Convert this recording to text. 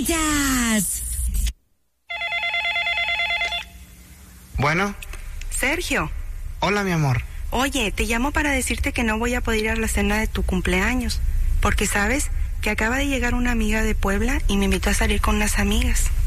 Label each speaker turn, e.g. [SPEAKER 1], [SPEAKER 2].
[SPEAKER 1] Mañanitas.
[SPEAKER 2] Bueno.
[SPEAKER 3] Sergio.
[SPEAKER 2] Hola, mi amor.
[SPEAKER 3] Oye, te llamo para decirte que no voy a poder ir a la cena de tu cumpleaños, porque sabes que acaba de llegar una amiga de Puebla y me invitó a salir con unas amigas.